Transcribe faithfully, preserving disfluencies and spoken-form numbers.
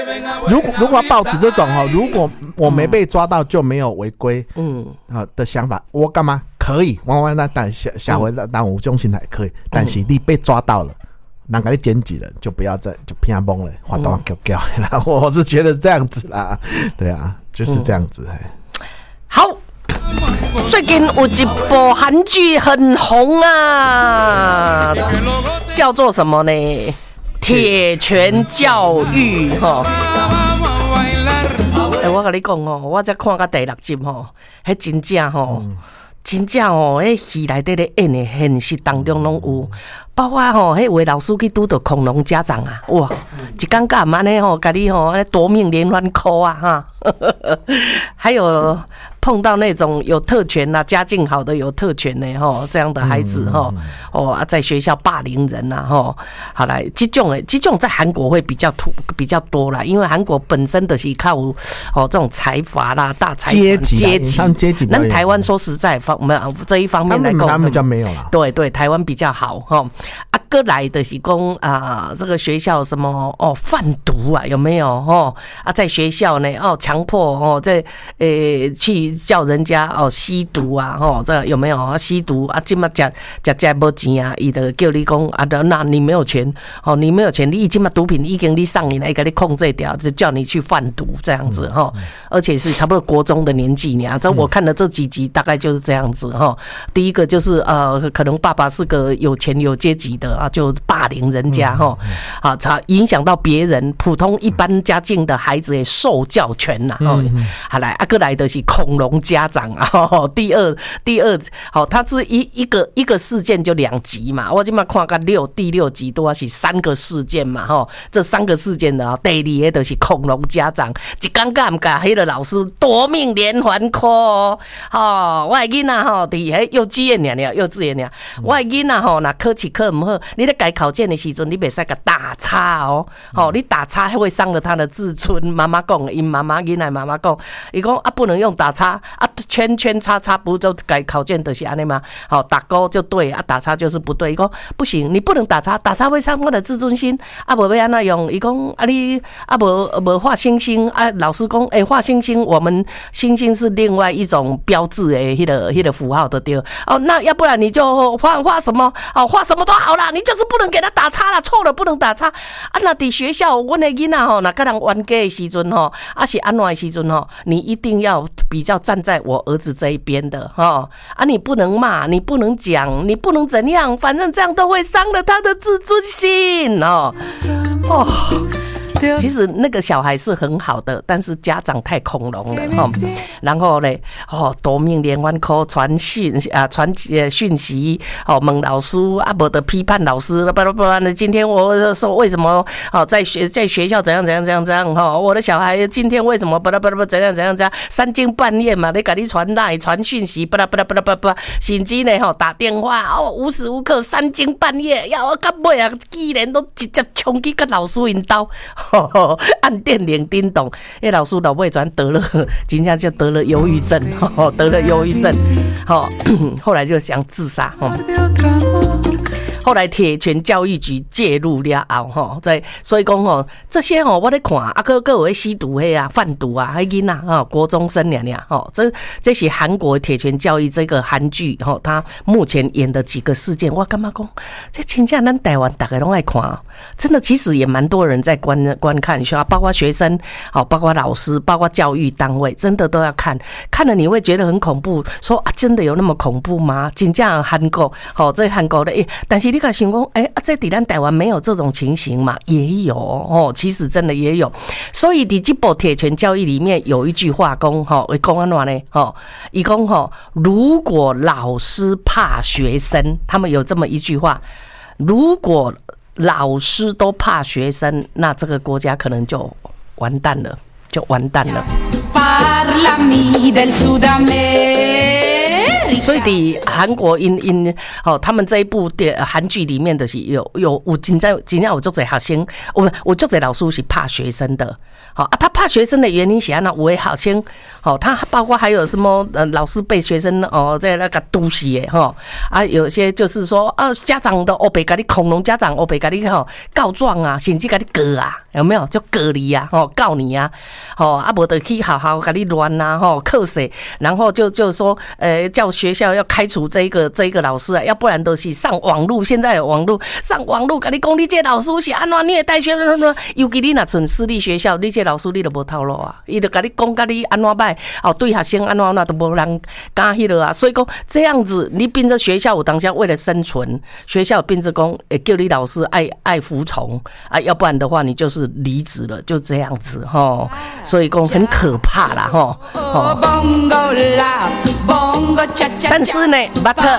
如果如果保持这种哦，如果我没被抓到就没有违规，嗯啊的想法，我干嘛可以？弯弯那但下下回当五种心态可以，但是你被抓到了。人给你检举人，就不要再就偏崩了，滑动叫叫啦。我是觉得这样子啦，对啊，就是这样子。嗯、 好，最近有一部韩剧很红啊，叫做什么呢？铁拳教育哈。哎、欸，我跟你讲哦，我才看到第六集吼，迄真正吼。嗯真正哦，迄戏内底咧演的现实当中拢有，包括吼，迄位老师去拄到恐龙家长啊，哇，一感觉安尼吼，甲你吼夺命连环扣啊哈，还有碰到那种有特权啊，家境好的有特权的吼，这样的孩子吼，哦啊，在学校霸凌人呐吼，好来，这种诶，这种在韩国会比较土比较多啦，因为韩国本身的是靠哦这种财阀啦、大财阶级阶级，阶级，那台湾说实在方没有这一方面来讲， 他们比较没有啦， 对对，台湾比较好哈。啊，过来的是讲啊，这个学校什么哦贩毒啊有没有哦啊，在学校呢哦强迫哦在诶、欸、去叫人家哦吸毒啊哦这有没有啊吸毒啊？今嘛吃吃吃没钱啊，伊就叫你讲啊，那你没有钱哦，你没有钱，你今嘛毒品已经你上瘾了，给你控制掉，就叫你去贩毒这样子哈、嗯嗯，而且是差不多国中的年纪呢。这我看了这几集，大概就是这样子哈。第一个就是呃，可能爸爸是个有钱有阶级的啊，就霸凌人家哈，啊，影响到别人普通一般家境的孩子的受教权呐。哦，好来，啊，过来的是恐龙家长啊。第二，第二，好，它是一一个一个事件就两集嘛，我今嘛看个六第六集都是三个事件嘛，哈，这三个事件的第二个就是恐龙家长，一刚刚甲迄个老师夺命连环扣哦，哦，我的囡仔吼，伫迄幼稚园尔尔，幼稚园尔，我的囡仔吼，若考试考唔好，你咧改考卷的时阵，你袂使甲打叉哦，哦，你打叉会伤了他的自尊。妈妈讲，因妈妈囡仔妈妈讲，伊讲啊，不能用打叉啊，圈圈叉叉不就改考卷的是安尼吗？好，打勾就对啊，打叉就是不对。伊讲不行，你不能打叉，打叉会伤我的自尊心。啊，无要安那用？伊讲啊，你啊无无画星星啊？老师讲，诶，画星星，我们星星是另外一种标志诶，迄个迄个符号的对。哦，那要不然你就画画什么？哦，画什么都好啦，你就是不能给他打叉啦，错了不能打叉。啊，那伫学校，阮的囡仔吼，那跟人冤家的时阵吼，啊是安怎的时阵吼，你一定要比较站在我儿子这一边的哈。啊，你不能骂，你不能讲，你不能怎样，反正这样都会伤了他的自尊心哦。哦。其实那个小孩是很好的，但是家长太恐龙了哈。然后呢，哦，夺命连环扣传讯啊，传讯息哦，问老师啊，无得批判老师，巴拉巴拉的。今天我说为什么哦，在学在学校怎样怎样怎样怎样哈，我的小孩今天为什么巴拉巴拉怎样怎样怎样，三更半夜嘛，你给你传赖传讯息，巴拉巴拉巴拉巴拉，甚至呢吼打电话哦，无时无刻三更半夜要到尾啊，居然都直接冲去跟老师因兜。哦、按电铃叮咚，因为老师老尾转得了，真正就得了忧郁症，哦、得了忧郁症，哦，后来就想自杀。哦后来铁拳教育局介入了后吼，在所以讲吼，这些吼我咧看，啊个个有咧吸毒迄啊、贩毒啊，迄囡仔吼国中生俩俩吼，这这是韩国铁拳教育这个韩剧吼，他目前演的几个事件，我感觉讲，这真正咱台湾大家拢爱看，真的其实也蛮多人在观观看，包括学生，好，包括老师，包括教育单位，真的都要看，看了你会觉得很恐怖，说啊，真的有那么恐怖吗？真正韩国，好，这韩国的，欸、但是。你敢想讲，哎、欸，啊，在伫咱台湾没有这种情形嘛？也有哦，其实真的也有。所以伫这部铁拳教育里面有一句话讲，吼，会讲安怎呢？吼，伊讲吼，如果老师怕学生，他们有这么一句话，如果老师都怕学生，那这个国家可能就完蛋了，就完蛋了。 所以伫韩国因因哦，他们这一部电韩剧里面的是有有有真正真正有足侪学生，我我足侪老师是怕学生的。好啊，他怕学生的原因是安那，有的学生，好，他包括还有什么呃，老师被学生哦，在那个督袭的哈啊，有些就是说啊，家长的哦，被给你恐龙家长哦，被给你哈告状啊，甚至给你告啊，有没有？就告你啊，哦，告你啊，哦啊，无得去好好给你乱呐，吼，课谁，然后就就说呃，叫学校要开除这一个这一个老师啊，要不然都是上网络，现在有网络上网络，给你讲你这老师是安怎虐待学生，尤其你那存私立学校，你这老师你都无透露啊，伊就甲你讲甲你安怎歹，哦，对学生安怎安怎都无人敢迄落啊，所以讲这样子，你变成学校有当下为了生存，学校变成讲会叫你老师爱爱服从啊，要不然的话你就是离职了，就这样子吼，所以讲很可怕啦吼。但是呢，but